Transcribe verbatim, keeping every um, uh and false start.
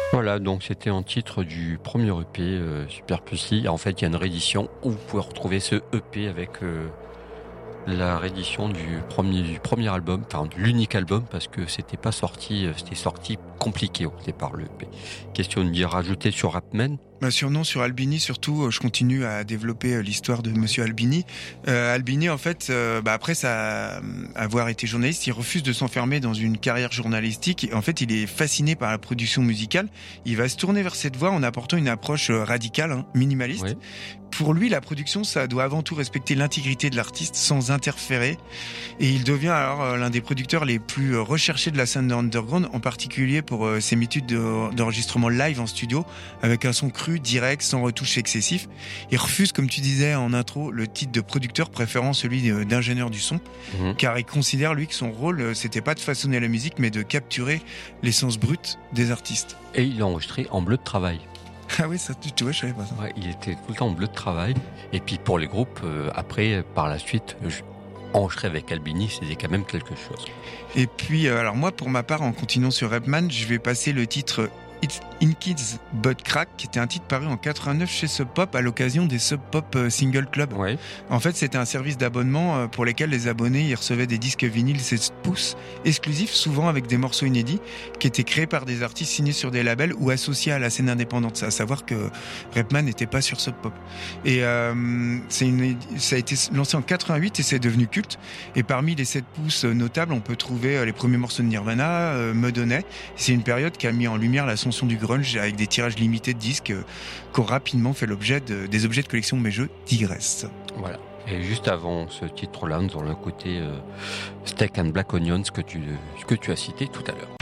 Voilà, donc c'était un titre du premier E P, euh, Super Pussy. En fait, il y a une réédition où vous pouvez retrouver ce E P avec euh, la réédition du premier, du premier album, enfin de l'unique album, parce que c'était pas sorti, euh, c'était sorti compliqué au départ le E P. Question de dire rajouter sur Rapman. Bah, surnom sur Albini, surtout, euh, je continue à développer euh, l'histoire de Monsieur Albini. Euh, Albini, en fait, euh, bah, après ça, euh, avoir été journaliste, il refuse de s'enfermer dans une carrière journalistique. En fait, il est fasciné par la production musicale. Il va se tourner vers cette voie en apportant une approche euh, radicale, hein, minimaliste. Oui. Pour lui, la production, ça doit avant tout respecter l'intégrité de l'artiste sans interférer. Et il devient alors euh, l'un des producteurs les plus euh, recherchés de la scène underground, en particulier pour euh, ses méthodes de- d'enregistrement live en studio, avec un son cru, direct, sans retouches excessifs. Il refuse, comme tu disais en intro, le titre de producteur, préférant celui euh, d'ingénieur du son, Mhm. car il considère, lui, que son rôle, euh, c'était pas de façonner la musique, mais de capturer l'essence brute des artistes. Et il a enregistré en bleu de travail. Ah oui, ça, tu, tu vois, je savais pas ça. Ouais, il était tout le temps en bleu de travail. Et puis pour les groupes, euh, après, par la suite, je... enregistrer avec Albini, c'était quand même quelque chose. Et puis, euh, alors moi, pour ma part, en continuant sur Rapman, je vais passer le titre It's In Kids But Crack, qui était un titre paru en quatre-vingt-neuf chez Sub Pop à l'occasion des Sub Pop euh, Single Club. Ouais. En fait, c'était un service d'abonnement euh, pour lesquels les abonnés y recevaient des disques vinyles seize pouces exclusifs, souvent avec des morceaux inédits, qui étaient créés par des artistes signés sur des labels ou associés à la scène indépendante. À savoir que Rapman n'était pas sur Sub Pop. Et euh, c'est une, ça a été lancé en quatre-vingt-huit et c'est devenu culte. Et parmi les sept pouces notables, on peut trouver euh, les premiers morceaux de Nirvana, euh, Mudhoney. C'est une période qui a mis en lumière l'ascension du grunge avec des tirages limités de disques euh, qui ont rapidement fait l'objet de, des objets de collection, mais je digresse. Voilà. Et juste avant ce titre-là, nous avons le côté euh, Steak and Black Onions que tu, que tu as cité tout à l'heure.